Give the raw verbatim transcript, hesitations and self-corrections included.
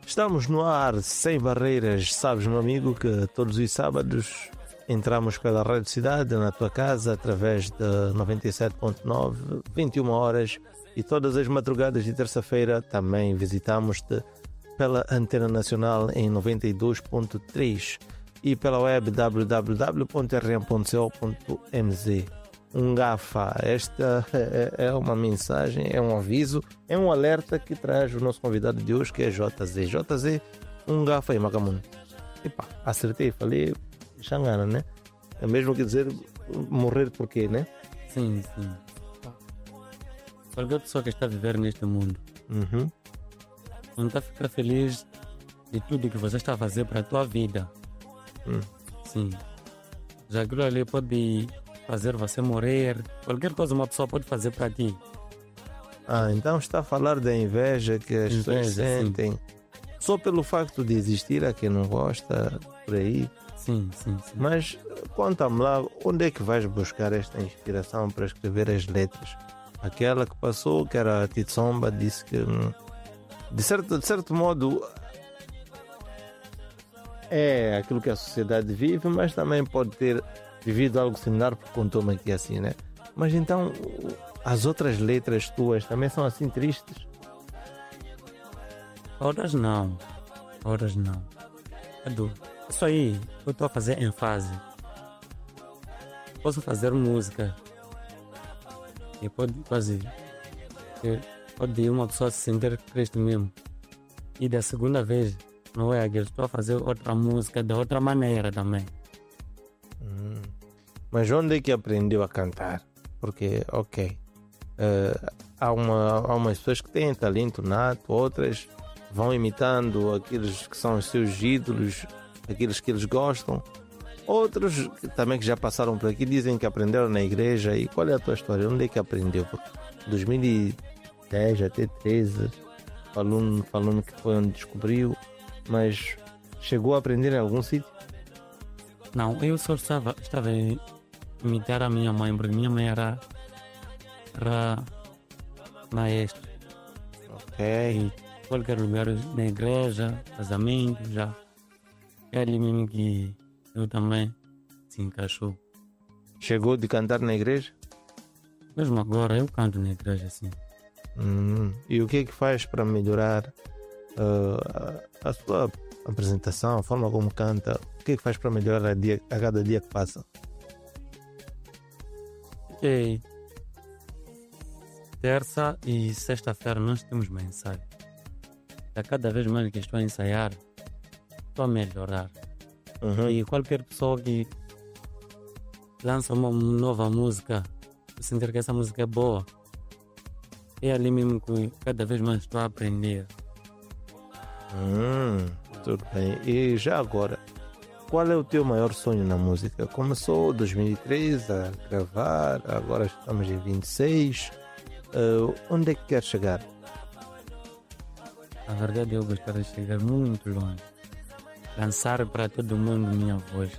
Estamos no ar, sem barreiras. Sabes, meu amigo, que todos os sábados entramos pela Rádio Cidade, na tua casa, através de noventa e sete ponto nove, vinte e uma horas. E todas as madrugadas de terça-feira também visitamos-te pela Antena Nacional em noventa e dois ponto três e pela web w w w ponto r m ponto co ponto m z. Um gafa, esta é uma mensagem, é um aviso, é um alerta que traz o nosso convidado de hoje, que é J Z. J Z, um gafa e Magamundo. Epá, acertei, falei, xangana, né? É mesmo que dizer morrer por quê, né? Sim, sim. Qualquer pessoa que está a viver neste mundo, Uhum. não está a ficar feliz de tudo que você está a fazer para a tua vida. Hum. Sim. Já aquilo ali pode fazer você morrer. Qualquer coisa uma pessoa pode fazer para ti. Ah, então está a falar da inveja que as pessoas Inveja, sim. sentem só pelo facto de existir, a quem não gosta, por aí. Sim, sim, sim. Mas conta-me lá, onde é que vais buscar esta inspiração para escrever as letras? Aquela que passou, que era a Titsomba, disse que, hum, de certo, de certo modo, é aquilo que a sociedade vive, mas também pode ter vivido algo similar, porque contou-me aqui assim, né? Mas então, as outras letras tuas também são assim tristes? Horas não. Horas não. Edu, isso aí eu estou a fazer em fase. Posso fazer música e pode quase pode uma pessoa se sentir triste mesmo. E da segunda vez não é aquilo, estou a fazer outra música de outra maneira também. Hum. Mas onde é que aprendeu a cantar? Porque, ok, uh, há, uma, há umas pessoas que têm talento nato, outras vão imitando aqueles que são os seus ídolos, aqueles que eles gostam. Outros que, também que já passaram por aqui dizem que aprenderam na igreja. E qual é a tua história? Onde é que aprendeu? Porque dois mil e dez até treze, falando, falando que foi onde descobriu, mas chegou a aprender em algum sítio? Não, eu só estava, estava a imitar a minha mãe, porque minha mãe era, era maestra. Ok. E qualquer lugar, na igreja, casamento, já. É ali mesmo que eu também se encaixou. Chegou de cantar na igreja? Mesmo agora eu canto na igreja, assim. Hum. E o que é que faz para melhorar uh, a, a sua apresentação, a forma como canta? O que é que faz para melhorar a, dia, a cada dia que passa? E terça e sexta-feira nós temos uma ensaio. A cada vez mais que estou a ensaiar, estou a melhorar. Uhum. E qualquer pessoa que lança uma nova música, eu sentir que essa música é boa, é ali mesmo que cada vez mais estou a aprender. Hum, tudo bem. E já agora, qual é o teu maior sonho na música? Começou em dois mil e treze a gravar, agora estamos em vinte e seis. Uh, onde é que queres chegar? Na verdade eu gostaria de chegar muito longe. Lançar para todo mundo minha voz.